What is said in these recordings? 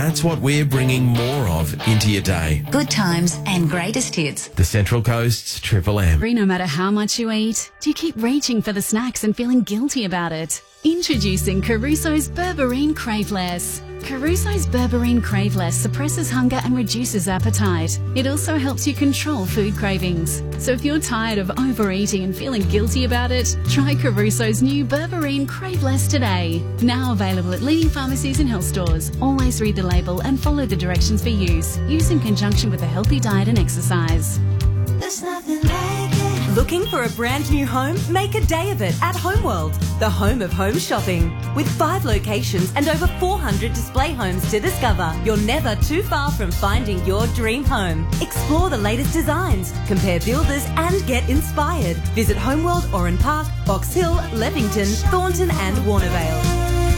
That's what we're bringing more of into your day. Good times and greatest hits. The Central Coast's Triple M. No matter how much you eat, do you keep reaching for the snacks and feeling guilty about it? Introducing Caruso's Berberine Craveless. Caruso's Berberine Craveless suppresses hunger and reduces appetite. It also helps you control food cravings. So if you're tired of overeating and feeling guilty about it, try Caruso's new Berberine Craveless today. Now available at leading pharmacies and health stores. Always read the label and follow the directions for use. Use in conjunction with a healthy diet and exercise. There's nothing like it. Looking for a brand new home? Make a day of it at Homeworld, the home of home shopping. With 5 locations and over 400 display homes to discover, you're never too far from finding your dream home. Explore the latest designs, compare builders and get inspired. Visit Homeworld, Oran Park, Box Hill, Leppington, Thornton and Warnervale.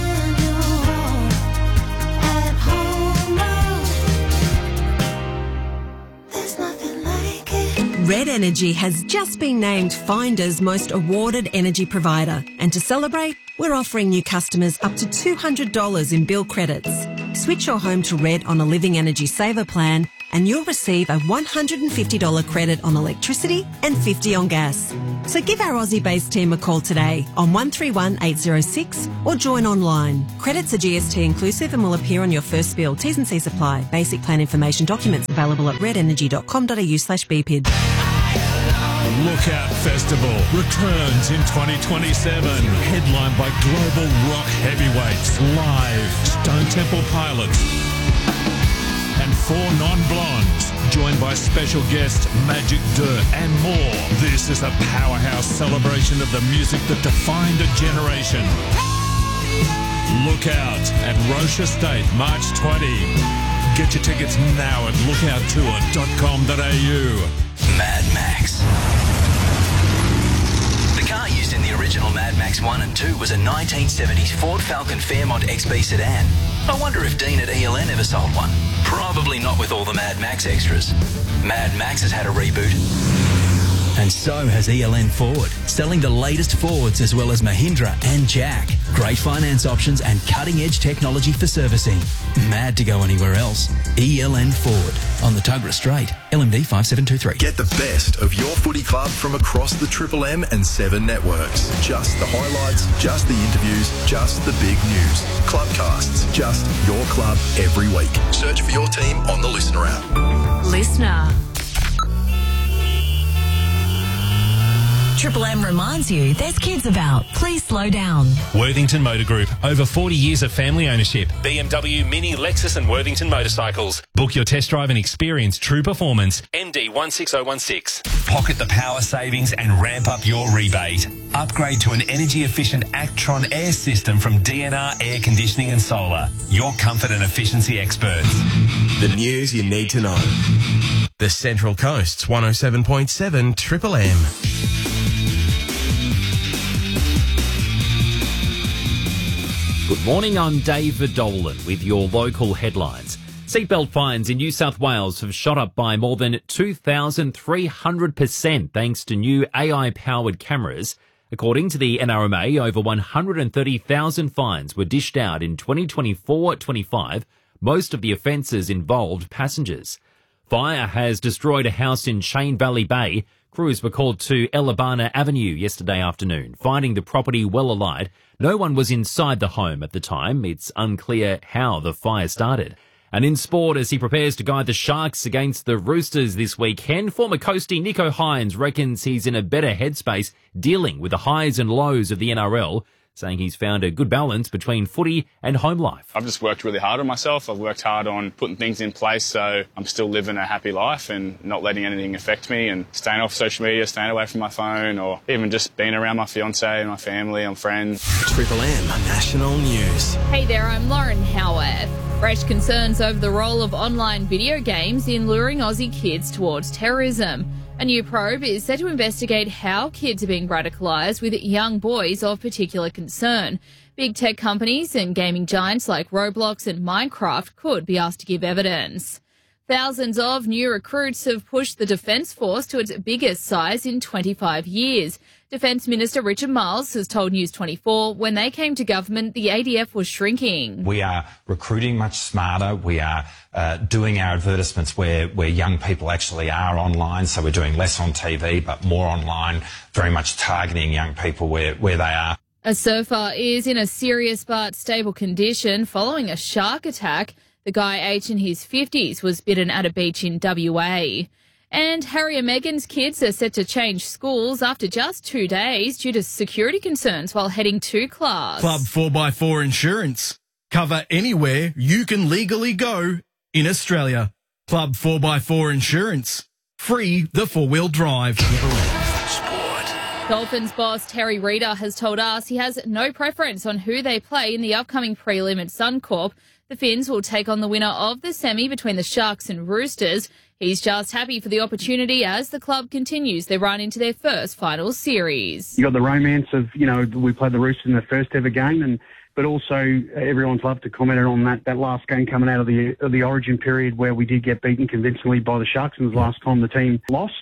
Red Energy has just been named Finder's most awarded energy provider. And to celebrate, we're offering new customers up to $200 in bill credits. Switch your home to Red on a Living Energy Saver plan and you'll receive a $150 credit on electricity and $50 on gas. So give our Aussie-based team a call today on 131 806 or join online. Credits are GST inclusive and will appear on your first bill. T's and C's apply. Basic plan information documents available at redenergy.com.au/BPID. Lookout Festival returns in 2027. Headlined by global rock heavyweights, Live, Stone Temple Pilots, and 4 non-blondes, joined by special guests Magic Dirt and more. This is a powerhouse celebration of the music that defined a generation. Lookout at Roche Estate, March 20. Get your tickets now at lookouttour.com.au. Mad Max. The car used in the original Mad Max 1 and 2 was a 1970s Ford Falcon Fairmont XB sedan. I wonder if Dean at ELN ever sold one. Probably not with all the Mad Max extras. Mad Max has had a reboot. And so has ELN Ford, selling the latest Fords as well as Mahindra and Jack. Great finance options and cutting-edge technology for servicing. Mad to go anywhere else. ELN Ford on the Tuggerah Strait, LMD 5723. Get the best of your footy club from across the Triple M and 7 networks. Just the highlights, just the interviews, just the big news. Clubcasts, just your club every week. Search for your team on the Listener app. Listener. Triple M reminds you there's kids about. Please slow down. Worthington Motor Group. Over 40 years of family ownership. BMW, Mini, Lexus and Worthington Motorcycles. Book your test drive and experience true performance. MD 16016. Pocket the power savings and ramp up your rebate. Upgrade to an energy-efficient Actron air system from DNR Air Conditioning and Solar. Your comfort and efficiency experts. The news you need to know. The Central Coast's 107.7 Triple M. Good morning, I'm David Dolan with your local headlines. Seatbelt fines in New South Wales have shot up by more than 2,300% thanks to new AI-powered cameras. According to the NRMA, over 130,000 fines were dished out in 2024-25. Most of the offences involved passengers. Fire has destroyed a house in Cheyne Valley Bay. Crews were called to Elabana Avenue yesterday afternoon, finding the property well alight. No one was inside the home at the time. It's unclear how the fire started. And in sport, as he prepares to guide the Sharks against the Roosters this weekend, former coastie Nico Hines reckons he's in a better headspace dealing with the highs and lows of the NRL, saying he's found a good balance between footy and home life. I've just worked really hard on myself. I've worked hard on putting things in place so I'm still living a happy life and not letting anything affect me and staying off social media, staying away from my phone or even just being around my fiancé and my family and friends. Triple M National News. Hey there, I'm Lauren Howard. Fresh concerns over the role of online video games in luring Aussie kids towards terrorism. A new probe is set to investigate how kids are being radicalised with young boys of particular concern. Big tech companies and gaming giants like Roblox and Minecraft could be asked to give evidence. Thousands of new recruits have pushed the Defence Force to its biggest size in 25 years. Defence Minister Richard Marles has told News 24 when they came to government, the ADF was shrinking. We are recruiting much smarter. We are doing our advertisements where young people actually are online. So we're doing less on TV, but more online, very much targeting young people where they are. A surfer is in a serious but stable condition following a shark attack. The guy, aged in his 50s, was bitten at a beach in WA. And Harry and Meghan's kids are set to change schools after just 2 days due to security concerns while heading to class. Club 4x4 Insurance. Cover anywhere you can legally go in Australia. Club 4x4 Insurance. Free the four-wheel drive. Dolphins boss Terry Reader has told us he has no preference on who they play in the upcoming prelim at Suncorp. The Finns will take on the winner of the semi between the Sharks and Roosters. He's just happy for the opportunity as the club continues their run into their first finals series. You got the romance of, we played the Roosters in the first ever game, but also everyone's loved to comment on that last game coming out of the Origin period where we did get beaten convincingly by the Sharks, and it was the last time the team lost.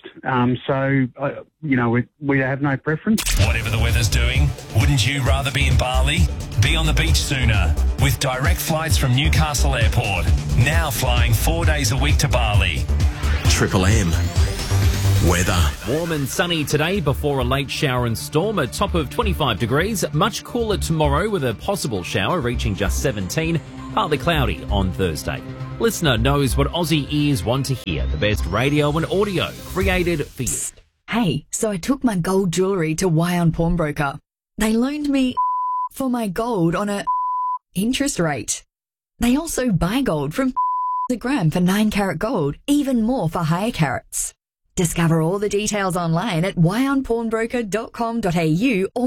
We have no preference. Whatever the weather's doing, wouldn't you rather be in Bali? Be on the beach sooner with direct flights from Newcastle Airport. Now flying 4 days a week to Bali. Triple M. Weather. Warm and sunny today before a late shower and storm, a top of 25 degrees. Much cooler tomorrow with a possible shower reaching just 17. Partly cloudy on Thursday. Listener knows what Aussie ears want to hear. The best radio and audio created for you. Hey, so I took my gold jewellery to Wyon Pawnbroker. They loaned me for my gold on a interest rate. They also buy gold from a gram for 9-carat gold, even more for higher carats. Discover all the details online at wyonpawnbroker.com.au or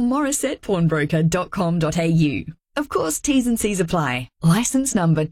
morissettepawnbroker.com.au. Of course, T's and C's apply. Licence number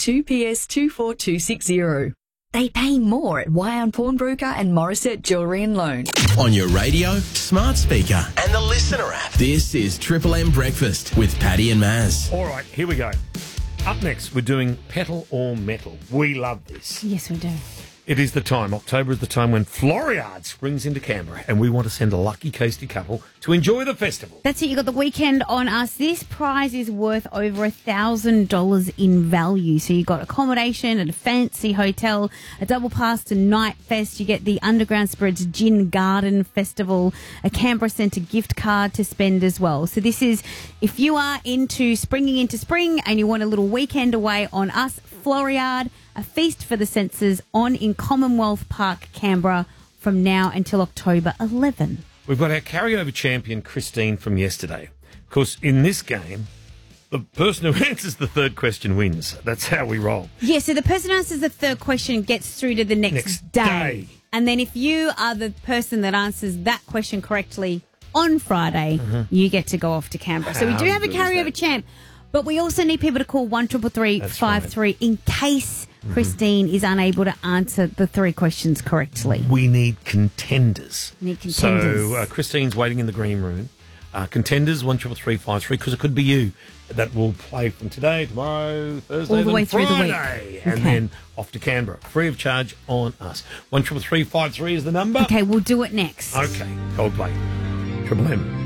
2PS24260. They pay more at Wyon Pawnbroker and Morissette Jewellery and Loan. On your radio, smart speaker, and the Listener app. This is Triple M Breakfast with Paddy and Maz. All right, here we go. Up next, we're doing Petal or Metal. We love this. Yes, we do. It is the time. October is the time when Floriade springs into Canberra, and we want to send a lucky coastie couple to enjoy the festival. That's it. You got the weekend on us. This prize is worth over $1,000 in value. So you got accommodation at a fancy hotel, a double pass to Night Fest. You get the Underground Spirits Gin Garden Festival, a Canberra Centre gift card to spend as well. So this is, if you are springing into spring and you want a little weekend away on us, Floriade, a feast for the senses on in Commonwealth Park, Canberra, from now until October 11. We've got our carryover champion, Christine, from yesterday. Of course, in this game, the person who answers the third question wins. That's how we roll. Yeah, so the person who answers the third question gets through to the next day. And then if you are the person that answers that question correctly on Friday, you get to go off to Canberra. So we do have a carryover champ, but we also need people to call 133353 in case Christine is unable to answer the three questions correctly. We need contenders. So Christine's waiting in the green room. Contenders 133353, because it could be you that will play from today, tomorrow, Thursday, all the way through Friday, the week, and then off to Canberra, free of charge on us. 133353 is the number. Okay, we'll do it next. Okay, Coldplay, Triple M.